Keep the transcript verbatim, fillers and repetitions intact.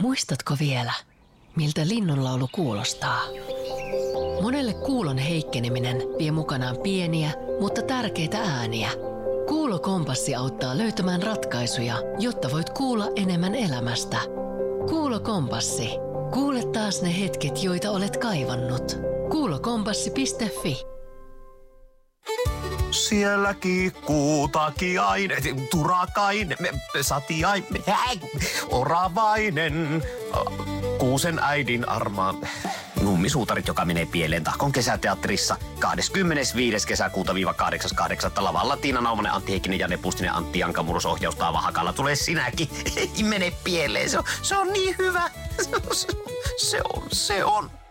Muistatko vielä, miltä linnunlaulu kuulostaa? Monelle kuulon heikkeneminen vie mukanaan pieniä, mutta tärkeitä ääniä. Kuulokompassi auttaa löytämään ratkaisuja, jotta voit kuulla enemmän elämästä. Kuulokompassi. Kuule taas ne hetket, joita olet kaivannut. Kuulokompassi piste fi. Siellä kiikkuu takiainen, turakainen, satiainen, oravainen, kuusen äidin armaa. Nummisuutarit, joka menee pieleen Tahkon kesäteatterissa kahdeskymmenesviides kesäkuuta kahdeksas kahdeksatta lavalla Tiina Naumanen, Antti Heikkinen, Janne Pustinen, Antti Jankamurus, ohjaus Taava Hakala. Tulee sinäkin. Ei mene pieleen. Se on, se on niin hyvä. Se on, se on. Se on.